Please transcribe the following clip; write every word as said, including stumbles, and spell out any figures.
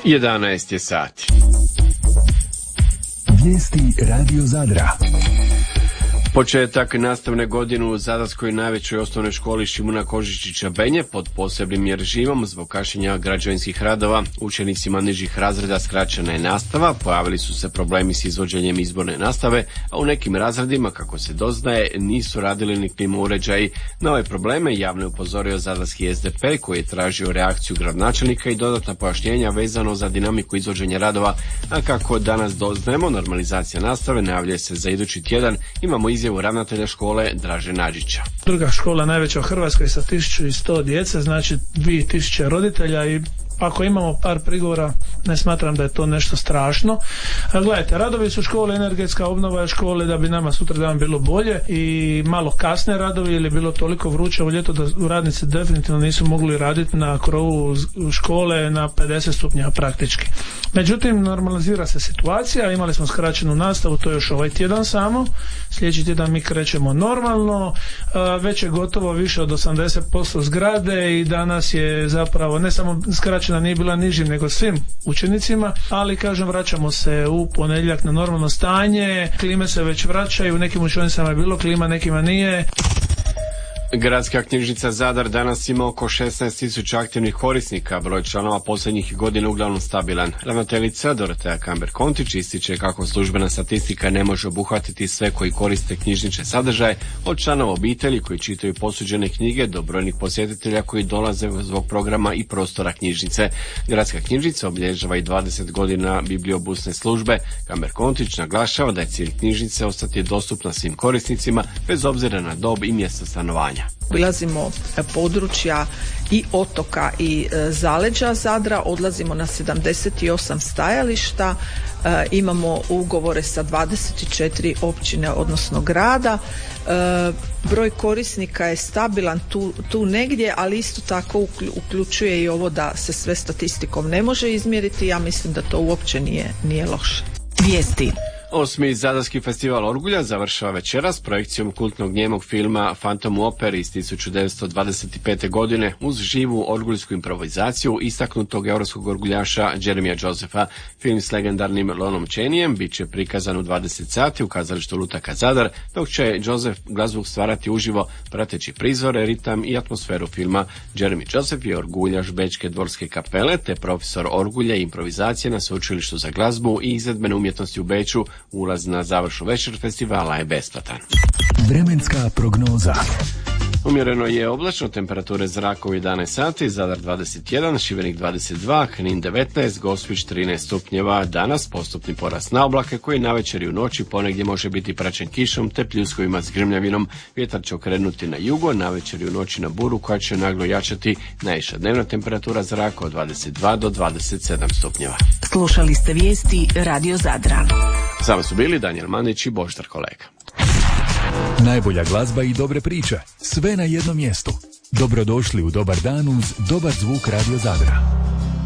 jedanaest je sati. Vijesti Radio Zadra. Početak nastavne godine u zadarskoj najvećoj osnovnoj školi Šimuna Kožičića Benje pod posebnim je režimom zbog kašnjenja građevinskih radova. Učenicima nižih razreda skraćena je nastava, pojavili su se problemi s izvođenjem izborne nastave, a u nekim razredima, kako se doznaje, nisu radili ni klima uređaji. Na ove probleme javno je upozorio zadarski S D P koji je tražio reakciju gradonačelnika i dodatna pojašnjenja vezano za dinamiku izvođenja radova, a kako danas doznajemo, normalizacija nastave najavljuje se za idući tjedan. Imamo izjavu ravnatelja škole Draže Nađića. Druga škola najveća u Hrvatskoj sa tisuću sto djece, znači dvije tisuće roditelja, i ako imamo par prigovora, ne smatram da je to nešto strašno. A gledajte, radovi su škole, energetska obnova škole da bi nama sutra dan bilo bolje, i malo kasne radovi ili bilo toliko vruće u ljeto da radnici definitivno nisu mogli raditi na krovu škole na pedeset stupnjeva praktički. Međutim, normalizira se situacija, imali smo skraćenu nastavu, to je još ovaj tjedan samo, sljedeći tjedan mi krećemo normalno, već je gotovo više od osamdeset posto zgrade i danas je zapravo ne samo skraćena, nije bila nižim nego svim učenicima, ali kažem, vraćamo se u ponedjeljak na normalno stanje, klime se već vraćaju, u nekim učionicama je bilo klima, nekima nije. Gradska knjižnica Zadar danas ima oko šesnaest tisuća aktivnih korisnika, broj članova posljednjih godina uglavnom stabilan. Ravnateljica Dorotea Kamber-Kontić ističe kako službena statistika ne može obuhvatiti sve koji koriste knjižnične sadržaje, od članova obitelji koji čitaju posuđene knjige do brojnih posjetitelja koji dolaze zbog programa i prostora knjižnice. Gradska knjižnica obilježava i dvadeset godina bibliobusne službe. Kamber-Kontić naglašava da je cilj knjižnice ostati dostupna svim korisnicima bez obzira na dob i mjesto stanovanja. Obilazimo područja i otoka i e, zaleđa Zadra, odlazimo na sedamdeset osam stajališta, e, imamo ugovore sa dvadeset četiri općine odnosno grada. E, broj korisnika je stabilan tu, tu negdje, ali isto tako uključuje i ovo da se sve statistikom ne može izmjeriti. Ja mislim da to uopće nije, nije loše. Vijesti. Osmi Zadarski festival Orgulja završava večeras projekcijom kultnog njemog filma Phantom Opera iz tisuću devetsto dvadeset pete. godine uz živu orguljsku improvizaciju istaknutog europskog orguljaša Jeremija Josepha. Film s legendarnim Lonom Chaneyem bit će prikazan u dvadeset sati u kazalištu Lutaka Zadar, dok će Joseph glazbu stvarati uživo prateći prizore, ritam i atmosferu filma. Jeremy Joseph je orguljaš Bečke dvorske kapele te profesor orgulja i improvizacije na Sveučilištu za glazbu i izvedbene umjetnosti u Beču. Ulaz na završnu večer festivala je besplatan. Vremenska prognoza. Umjereno je oblačno, temperature zraka u jedanaest sati, Zadar dvadeset jedan, Šibenik dvadeset dva, Knin devetnaest, Gospić trinaest stupnjeva. Danas postupni porast na oblake koji navečer i u noći ponegdje može biti praćen kišom te pljuskovima s grmljavinom. Vjetar će okrenuti na jugo, navečer i u noći na buru koja će naglo jačati. Najviša dnevna temperatura zraka od dvadeset dva do dvadeset sedam stupnjeva. Slušali ste vijesti Radio Zadra. Za vas su bili Danijel Mandić i Boždar Kolega. Najbolja glazba i dobre priče, sve na jednom mjestu. Dobrodošli u dobar dan uz dobar zvuk Radio Zadra.